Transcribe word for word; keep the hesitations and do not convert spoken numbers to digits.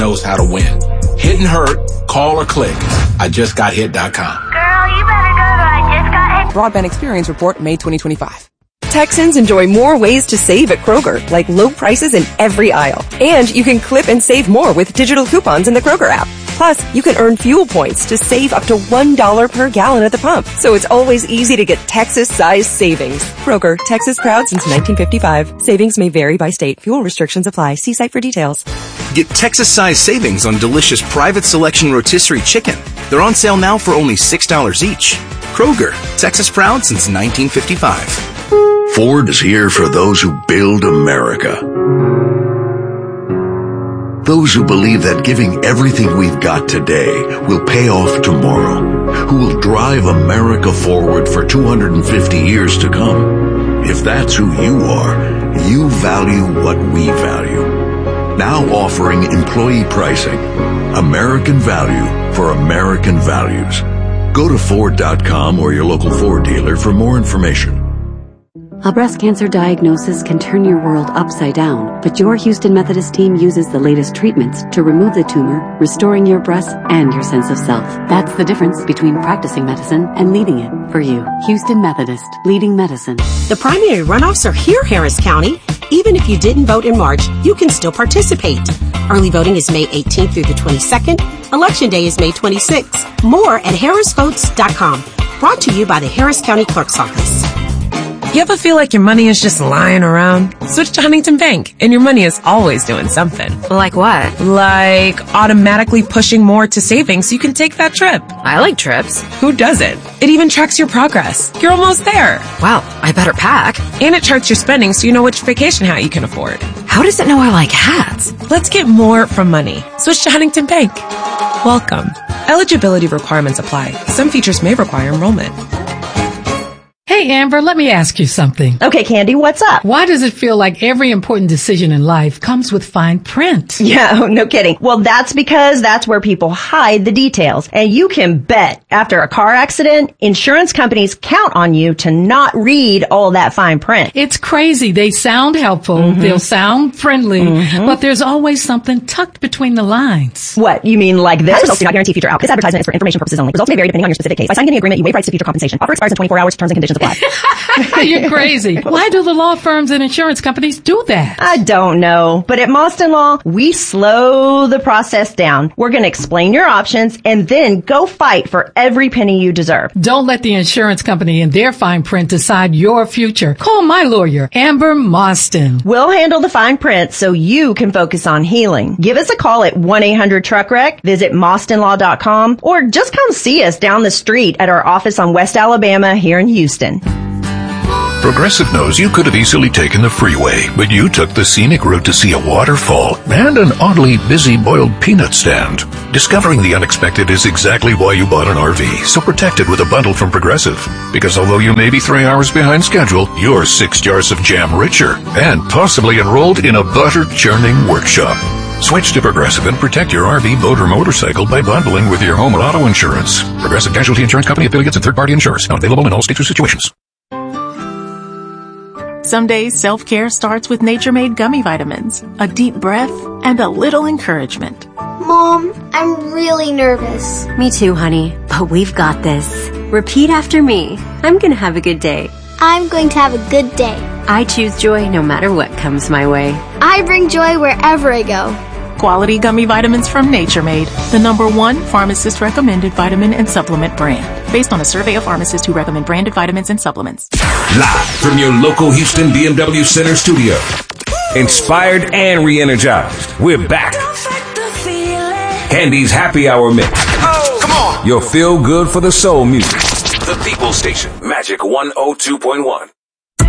knows how to win. Hit and hurt, call or click. I just got hit dot com. Girl, you better go to I just got hit. Broadband Experience Report, May twenty twenty-five. Texans enjoy more ways to save at Kroger, like low prices in every aisle. And you can clip and save more with digital coupons in the Kroger app. Plus, you can earn fuel points to save up to one dollar per gallon at the pump. So it's always easy to get Texas-sized savings. Kroger, Texas proud since nineteen fifty-five. Savings may vary by state. Fuel restrictions apply. See site for details. Get Texas-sized savings on delicious Private Selection rotisserie chicken. They're on sale now for only six dollars each. Kroger, Texas proud since nineteen fifty-five. Ford is here for those who build America. Those who believe that giving everything we've got today will pay off tomorrow. Who will drive America forward for two hundred fifty years to come. If that's who you are, you value what we value. Now offering employee pricing. American value for American values. Go to Ford dot com or your local Ford dealer for more information. A breast cancer diagnosis can turn your world upside down, but your Houston Methodist team uses the latest treatments to remove the tumor, restoring your breasts and your sense of self. That's the difference between practicing medicine and leading it for you. Houston Methodist, leading medicine. The primary runoffs are here, Harris County. Even if you didn't vote in March, you can still participate. Early voting is May eighteenth through the twenty-second. Election day is May twenty-sixth. More at harris votes dot com. Brought to you by the Harris County Clerk's Office. You ever feel like your money is just lying around? Switch to Huntington Bank, and your money is always doing something. Like what? Like automatically pushing more to savings so you can take that trip. I like trips. Who doesn't? It even tracks your progress. You're almost there. Wow, I better pack. And it charts your spending so you know which vacation hat you can afford. How does it know I like hats? Let's get more from money. Switch to Huntington Bank. Welcome. Eligibility requirements apply. Some features may require enrollment. Hey, Amber, let me ask you something. Okay, Candy, what's up? Why does it feel like every important decision in life comes with fine print? Yeah, no kidding. Well, that's because that's where people hide the details. And you can bet after a car accident, insurance companies count on you to not read all that fine print. It's crazy. They sound helpful. Mm-hmm. They'll sound friendly, mm-hmm. but there's always something tucked between the lines. What, you mean like this? Results do not guarantee future outcomes. This advertisement is for information purposes only. Results may vary depending on your specific case. By signing any agreement, you waive rights to future compensation. Offer expires in twenty-four hours. Terms and conditions apply. You're crazy. Why do the law firms and insurance companies do that? I don't know. But at Mostyn Law, we slow the process down. We're going to explain your options and then go fight for every penny you deserve. Don't let the insurance company and their fine print decide your future. Call my lawyer, Amber Mostyn. We'll handle the fine print so you can focus on healing. Give us a call at one eight hundred truck wreck, visit Mostyn Law dot com, or just come see us down the street at our office on West Alabama here in Houston. Progressive knows you could have easily taken the freeway, but you took the scenic route to see a waterfall and an oddly busy boiled peanut stand. Discovering the unexpected is exactly why you bought an R V, so protect it with a bundle from Progressive. Because although you may be three hours behind schedule, you're six jars of jam richer and possibly enrolled in a butter churning workshop. Switch to Progressive and protect your R V, boat, or motorcycle by bundling with your home and auto insurance. Progressive Casualty Insurance Company, affiliates, and third-party insurers. Not available in all states or situations. Some days self-care starts with Nature Made gummy vitamins, a deep breath, and a little encouragement. Mom, I'm really nervous. Me too, honey, but we've got this. Repeat after me. I'm gonna have a good day. I'm going to have a good day. I choose joy no matter what comes my way. I bring joy wherever I go. Quality gummy vitamins from Nature Made, the number one pharmacist-recommended vitamin and supplement brand, based on a survey of pharmacists who recommend branded vitamins and supplements. Live from your local Houston B M W Center studio. Inspired and re-energized, we're back. Candy's Happy Hour Mix. Oh, come on. Your feel good for the soul music. The People Station, Magic one oh two point one.